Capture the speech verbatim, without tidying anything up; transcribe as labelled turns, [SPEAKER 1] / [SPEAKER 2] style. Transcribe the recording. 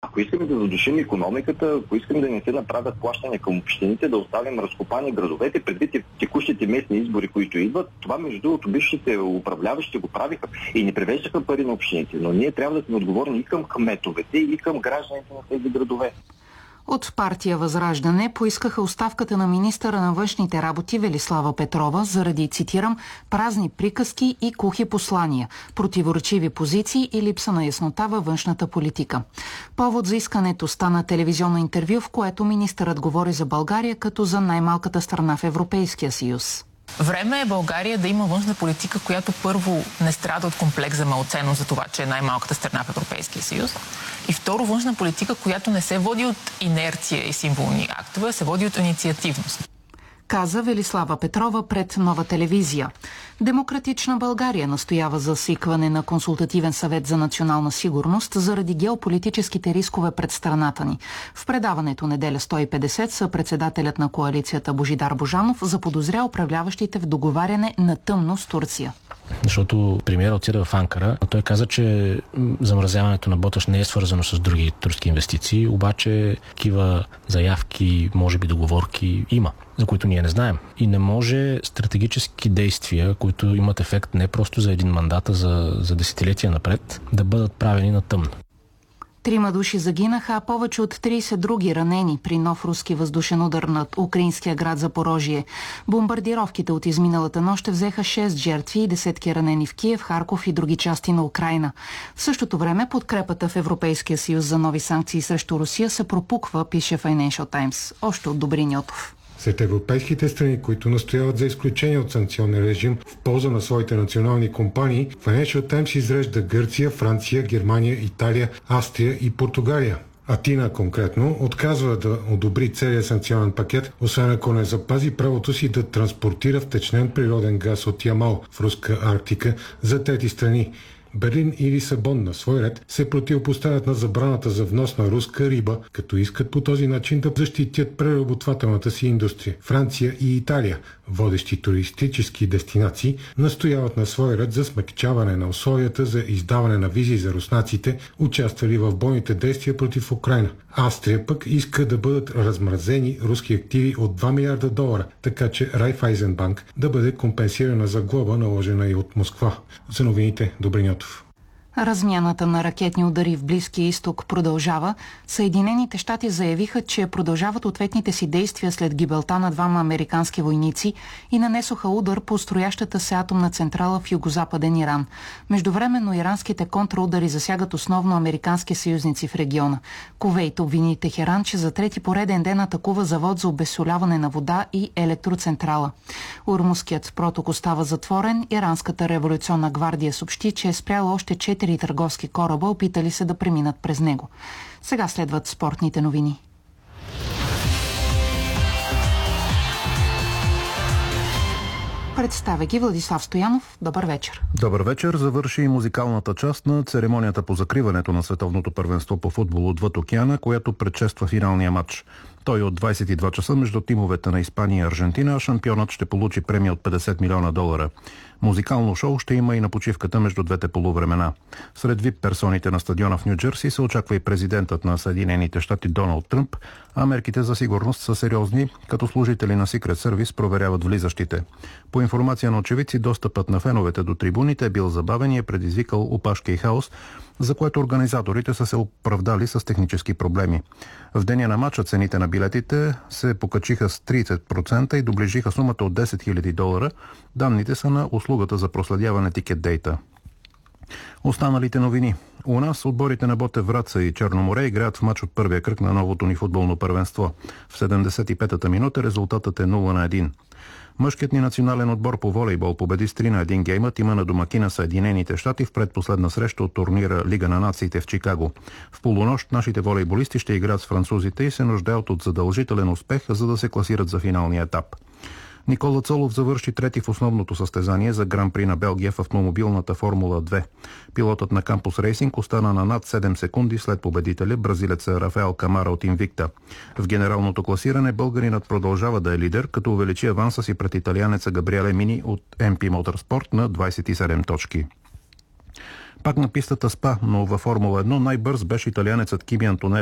[SPEAKER 1] Ако искаме да задушим икономиката, ако искаме да не се направят плащания към общините, да оставим разкопани градовете, предвид текущите местни избори, които идват, това между другото бившите управляващи го правиха и не превеждаха пари на общините. Но ние трябва да сме отговорни и към кметовете, и към гражданите на тези градове.
[SPEAKER 2] От партия Възраждане поискаха оставката на министъра на външните работи Велислава Петрова заради, цитирам, празни приказки и кухи послания, противоречиви позиции и липса на яснота във външната политика. Повод за искането стана телевизионно интервю, в което министърът говори за България като за най-малката страна в Европейския съюз.
[SPEAKER 3] Време е България да има външна политика, която първо не страда от комплекс за малоценност за това, че е най-малката страна в Европейския съюз. И второ, външна политика, която не се води от инерция и символни актове, а се води от инициативност.
[SPEAKER 2] Каза Велислава Петрова пред Нова телевизия. Демократична България настоява за свикване на консултативен съвет за национална сигурност заради геополитическите рискове пред страната ни. В предаването Неделя сто и петдесет съпредседателят на коалицията Божидар Божанов заподозря управляващите в договаряне на тъмно с Турция.
[SPEAKER 4] Защото премиерът отида в Анкара. Той каза, че замразяването на Боташ не е свързано с други турски инвестиции, обаче такива заявки, може би договорки има, за които ние не знаем. И не може стратегически действия, които имат ефект не просто за един мандат, а за, за десетилетия напред, да бъдат правени на тъмно.
[SPEAKER 2] Трима души загинаха, а повече от трийсет други ранени при нов руски въздушен удар над украинския град Запорожие. Бомбардировките от изминалата нощ взеха шест жертви и десетки ранени в Киев, Харков и други части на Украйна. В същото време подкрепата в Европейския съюз за нови санкции срещу Русия се пропуква, пише Financial Times. Още от Добри Ньотов.
[SPEAKER 5] Сред европейските страни, които настояват за изключение от санкционен режим в полза на своите национални компании, Financial Times изрежда Гърция, Франция, Германия, Италия, Австрия и Португалия. Атина конкретно отказва да одобри целия санкционен пакет, освен ако не запази правото си да транспортира втечнен природен газ от Ямал в руска Арктика за трети страни. Берлин и Лисабон на свой ред се противопоставят на забраната за внос на руска риба, като искат по този начин да защитят преработвателната си индустрия. Франция и Италия, водещи туристически дестинации, настояват на свой ред за смекчаване на условията за издаване на визи за руснаците, участвали в бойните действия против Украйна. Австрия пък иска да бъдат размразени руски активи от два милиарда долара, така че Райфайзенбанк да бъде компенсирана за глоба, наложена и от Москва. За новините, Добри Ньотов.
[SPEAKER 2] Размяната на ракетни удари в Близкия изток продължава. Съединените щати заявиха, че продължават ответните си действия след гибелта на двама американски войници и нанесоха удар по строящата се атомна централа в югозападен Иран. Междувременно иранските контраудари засягат основно американски съюзници в региона. Кувейт обвини Техеран, че за трети пореден ден атакува завод за обезсоляване на вода и електроцентрала. Ормузският проток остава затворен. Иранската революционна гвардия съобщи, че е спряла още четири търговски кораба, опитали се да преминат през него. Сега следват спортните новини. Представя ги Владислав Стоянов. Добър вечер.
[SPEAKER 6] Добър вечер. Завърши и музикалната част на церемонията по закриването на Световното първенство по футбол отвъд океана, която предшества финалния матч. Той от двадесет и два часа между тимовете на Испания и Аржентина, а шампионът ще получи премия от петдесет милиона долара. Музикално шоу ще има и на почивката между двете полувремена. Сред вип персоните на стадиона в Ню Джерси се очаква и президентът на Съединените щати Доналд Тръмп, а мерките за сигурност са сериозни, като служители на Secret Service проверяват влизащите. По информация на очевидци, достъпът на феновете до трибуните е бил забавен и е предизвикал опашки и хаос, за което организаторите са се оправдали с технически проблеми. В деня на матча цените на билетите се покачиха с тридесет процента и доближиха сумата от десет хиляди долара. Данните са на услугата за проследяване TicketData. Останалите новини. У нас отборите на Ботев Враца и Черноморе играят в матч от първия кръг на новото ни футболно първенство. В седемдесет и петата минута резултатът е нула на едно. Мъжкият ни национален отбор по волейбол победи с три на едно геймът, има на домакина Съединените щати в предпоследна среща от турнира Лига на нациите в Чикаго. В полунощ нашите волейболисти ще играят с французите и се нуждаят от задължителен успех, за да се класират за финалния етап. Никола Цолов завърши трети в основното състезание за Гран-при на Белгия в автомобилната Формула две. Пилотът на Кампус Рейсинг остана на над седем секунди след победителя, бразилеца Рафаел Камара от Инвикта. В генералното класиране българинът продължава да е лидер, като увеличи аванса си пред италианеца Габриеле Мини от Ем Пи Motorsport на двадесет и седем точки. Пак на пистата СПА, но във Формула едно най-бърз беше италианецът Кими Антонели